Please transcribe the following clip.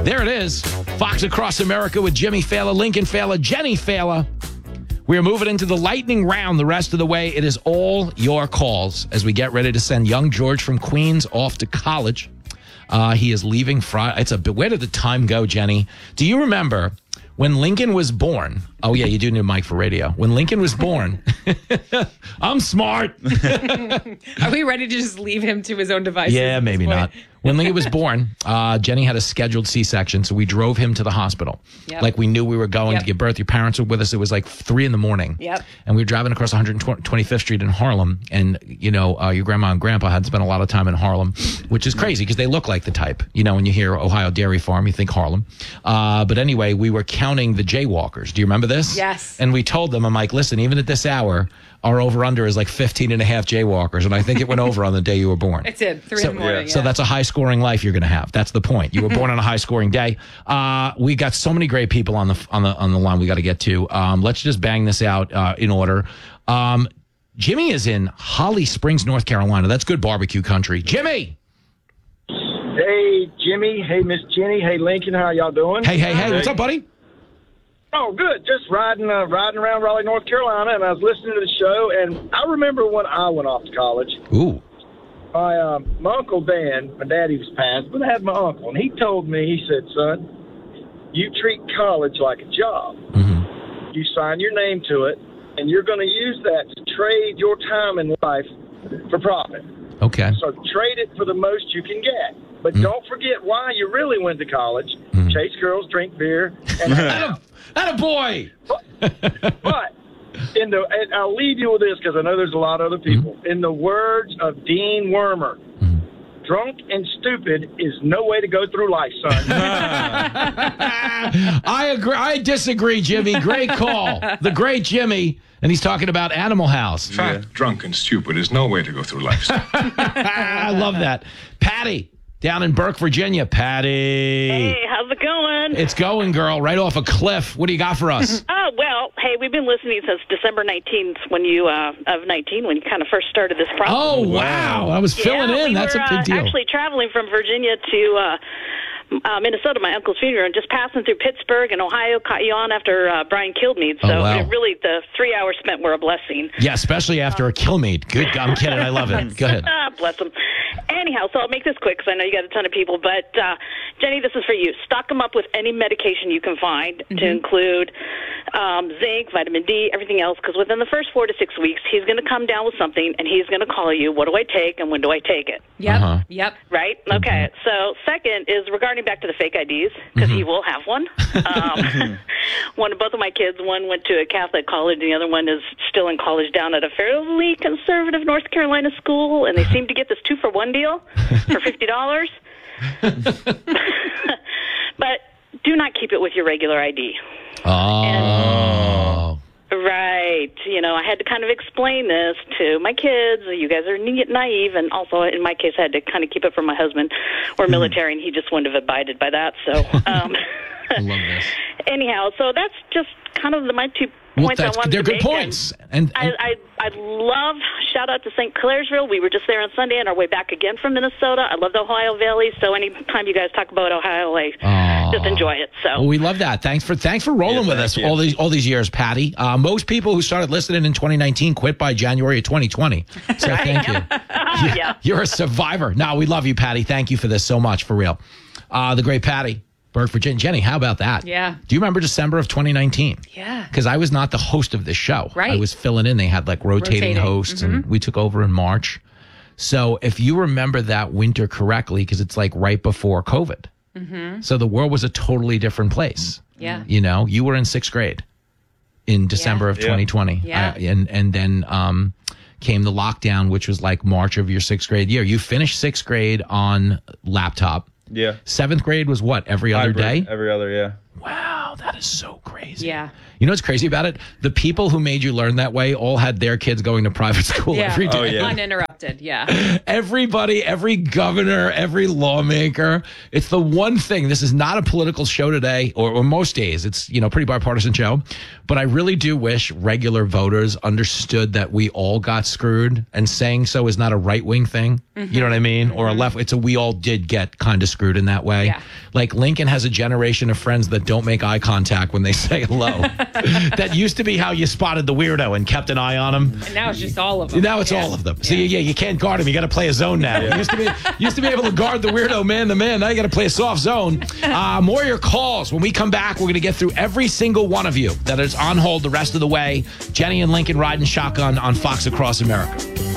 There it is. Fox Across America with Jimmy Fallon, Lincoln Fallon, Jenny Fallon. We are moving into the lightning round the rest of the way. It is all your calls as we get ready to send young George from Queens off to college. He is leaving Friday. Where did the time go, Jenny? Do you remember when Lincoln was born? Oh, yeah, you do need a mic for radio. When Lincoln was born, I'm smart. Are we ready to just leave him to his own devices? Yeah, maybe not. When Lincoln was born, Jenny had a scheduled C-section, so we drove him to the hospital. Yep. Like we knew we were going to give birth. Your parents were with us. It was like 3 a.m. Yep. And we were driving across 125th Street in Harlem. And, your grandma and grandpa had spent a lot of time in Harlem, which is crazy because they look like the type. When you hear Ohio Dairy Farm, you think Harlem. But anyway, we were counting the jaywalkers. Do you remember this? Yes. And we told them, I'm like, listen, even at this hour, our over-under is like 15 and a half jaywalkers. And I think it went over on the day you were born. It did. 3 in the morning. So that's a high-scoring life you're going to have. That's the point. You were born on a high-scoring day. We got so many great people on the line we got to get to. Let's just bang this out in order. Jimmy is in Holly Springs, North Carolina. That's good barbecue country. Jimmy! Hey, Jimmy. Hey, Miss Jenny. Hey, Lincoln. How y'all doing? Hey. What's up, buddy? Oh, good. Just riding around Raleigh, North Carolina, and I was listening to the show, and I remember when I went off to college. Ooh. My Uncle Dan, my daddy was passed, but I had my uncle, and he told me, he said, son, you treat college like a job. Mm-hmm. You sign your name to it, and you're going to use that to trade your time in life for profit. Okay. So trade it for the most you can get. But don't forget why you really went to college. Chase girls, drink beer, and Attaboy! But and I'll leave you with this because I know there's a lot of other people. In the words of Dean Wormer, drunk and stupid is no way to go through life, son. I agree. I disagree, Jimmy. Great call. The great Jimmy. And he's talking about Animal House. In fact, drunk and stupid is no way to go through life. I love that. Patty, down in Burke, Virginia. Patty. Hey, how's it going? It's going, girl. Right off a cliff. What do you got for us? Oh, well, hey, we've been listening since December 19th when you kind of first started this process. Oh, wow. I was filling in. That's a big deal. Actually traveling from Virginia to Minnesota, my uncle's funeral, and just passing through Pittsburgh and Ohio, caught you on after Brian Kilmeade. So really, the 3 hours spent were a blessing. Yeah, especially after a Kilmeade. Good. I'm kidding. I love it. Go ahead. Bless him. Anyhow, so I'll make this quick because I know you got a ton of people. But, Jenny, this is for you. Stock him up with any medication you can find to include zinc, vitamin D, everything else, because within the first 4 to 6 weeks, he's going to come down with something, and he's going to call you, what do I take, and when do I take it? Yep. Yep. Right? Okay. So second is regarding back to the fake IDs, because he will have one. Both of my kids, one went to a Catholic college, and the other one is still in college down at a fairly conservative North Carolina school, and they seem to get this 2-for-1 deal for $50. But do not keep it with your regular ID. Oh. Right. I had to kind of explain this to my kids. You guys are naive. And also, in my case, I had to kind of keep it from my husband. We're military, and he just wouldn't have abided by that. So, I love this. Anyhow, so that's just kind of my 2 points I wanted to make. They're good points. And I love, shout out to St. Clairsville. We were just there on Sunday on our way back again from Minnesota. I love the Ohio Valley. So anytime you guys talk about Ohio, I just enjoy it. So well, we love that. Thanks for rolling with us all these years, Patty. Most people who started listening in 2019 quit by January of 2020. So thank you. You're a survivor. No, we love you, Patty. Thank you for this so much, for real. The great Patty. Burke, Virginia. Jenny, how about that? Yeah. Do you remember December of 2019? Yeah. Because I was not the host of this show. Right. I was filling in. They had rotating hosts, and we took over in March. So if you remember that winter correctly, because it's right before COVID. Mm-hmm. So the world was a totally different place. Yeah. You were in 6th grade in December of 2020. Yeah. And then came the lockdown, which was March of your 6th grade year. You finished 6th grade on laptop. Yeah. 7th grade was what? Every other day? Every other, yeah. Wow, that is so crazy. Yeah. You know what's crazy about it? The people who made you learn that way all had their kids going to private school every day. Oh, yeah. Uninterrupted. corrupted. Yeah. Everybody, every governor, every lawmaker. It's the one thing. This is not a political show today, or most days. It's, pretty bipartisan show. But I really do wish regular voters understood that we all got screwed, and saying so is not a right-wing thing. Mm-hmm. You know what I mean? Or a left. It's a we all did get kind of screwed in that way. Yeah. Like Lincoln has a generation of friends that don't make eye contact when they say hello. That used to be how you spotted the weirdo and kept an eye on him. And now it's just all of them. Now it's all of them. So you can't guard him. You got to play a zone now. You used to be able to guard the weirdo man to man. Now you got to play a soft zone. More of your calls. When we come back, we're going to get through every single one of you that is on hold the rest of the way. Jenny and Lincoln riding shotgun on Fox Across America.